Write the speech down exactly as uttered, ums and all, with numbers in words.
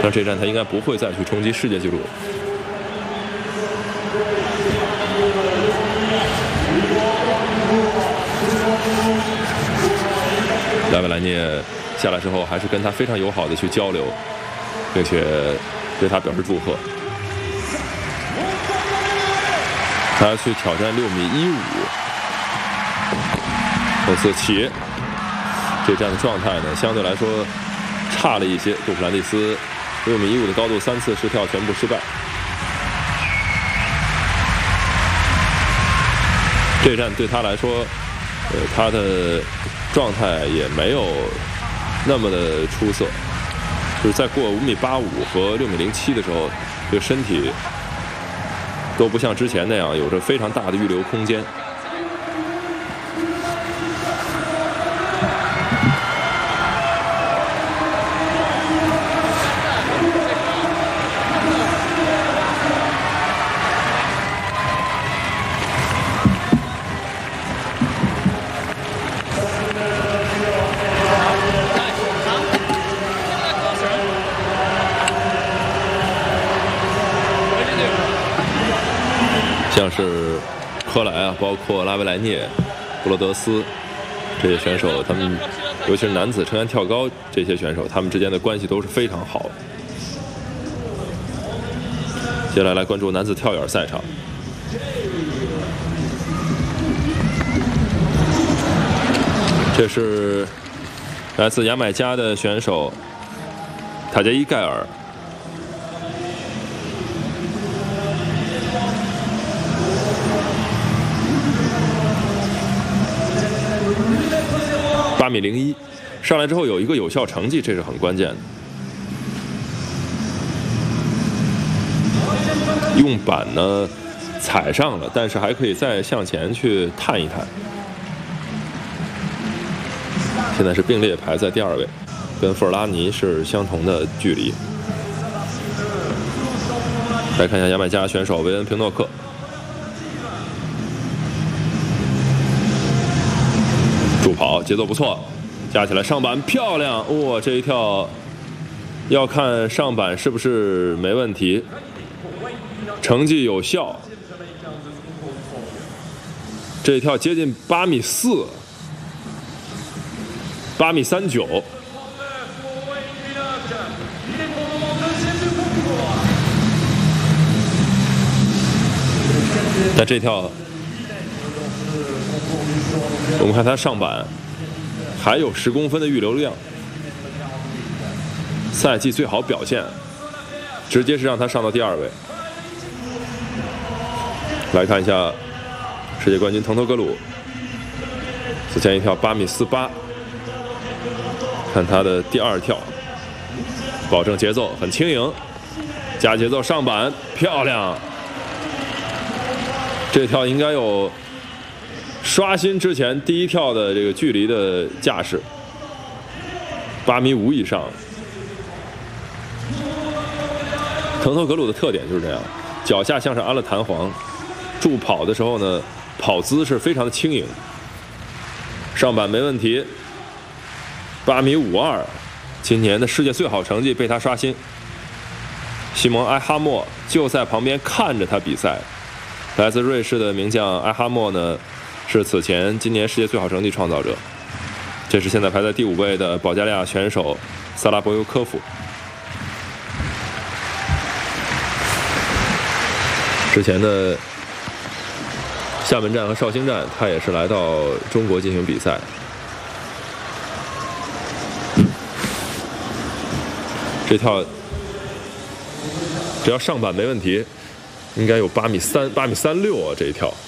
那这站他应该不会再去冲击世界纪录。拉维莱涅下来之后，还是跟他非常友好的去交流，并且对他表示祝贺。他要去挑战六米一五。这次起，这站的状态呢，相对来说差了一些。杜普兰蒂斯六米一五的高度，三次试跳全部失败。这站对他来说，呃，他的状态也没有那么的出色，就是在过五米八五和六米零七的时候，这个身体都不像之前那样有着非常大的预留空间。像是科莱啊，包括拉维莱涅、布罗德斯这些选手，他们尤其是男子成员跳高这些选手，他们之间的关系都是非常好。接下来来关注男子跳远赛场。这是来自牙买加的选手塔杰伊盖尔。八米零一，上来之后有一个有效成绩，这是很关键的。用板呢踩上了，但是还可以再向前去探一探。现在是并列排在第二位，跟富尔拉尼是相同的距离。来看一下牙买加选手维恩平诺克。助跑节奏不错，加起来上板漂亮，哇、哦！这一跳要看上板是不是没问题，成绩有效。这一跳接近八米四，八米三九。但这跳。我们看他上板还有十公分的预留量，赛季最好表现，直接是让他上到第二位。来看一下世界冠军滕托格鲁，此前一跳八米四八，看他的第二跳，保证节奏很轻盈，加节奏上板漂亮，这跳应该有刷新之前第一跳的这个距离的架势，八米五以上。滕托格鲁的特点就是这样，脚下向上安了弹簧，助跑的时候呢，跑姿是非常的轻盈，上板没问题。八米五二，今年的世界最好成绩被他刷新。西蒙埃哈默就在旁边看着他比赛，来自瑞士的名将埃哈默呢，是此前今年世界最好成绩创造者。这是现在排在第五位的保加利亚选手萨拉博尤科夫。之前的厦门站和绍兴站，他也是来到中国进行比赛。这跳只要上板没问题，应该有八米三、八米三六啊！这一跳。